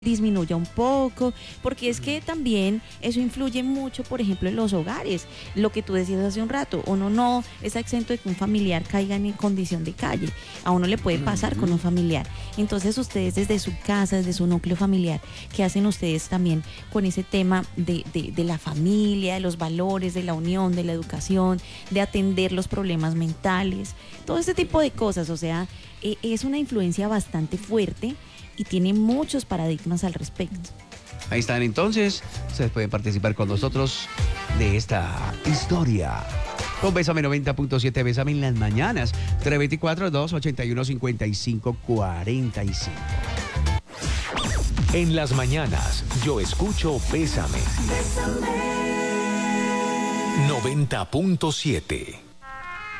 disminuya un poco, porque es que también eso influye mucho, por ejemplo, en los hogares. Lo que tú decías hace un rato, uno no está exento de que un familiar caiga en condición de calle. A uno le puede pasar con un familiar. Entonces, ustedes desde su casa, desde su núcleo familiar, ¿qué hacen ustedes también con ese tema de la familia, de los valores, de la unión, de la educación, de atender los problemas mentales? Todo ese tipo de cosas, o sea, es una influencia bastante fuerte y tiene muchos paradigmas al respecto. Ahí están entonces, ustedes pueden participar con nosotros de esta historia. Con Bésame 90.7, Bésame en las mañanas, 324-281-5545. En las mañanas, yo escucho Bésame. 90.7.